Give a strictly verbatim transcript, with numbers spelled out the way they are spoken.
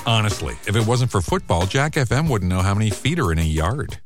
Honestly, if it wasn't for football, Jack F M wouldn't know how many feet are in a yard.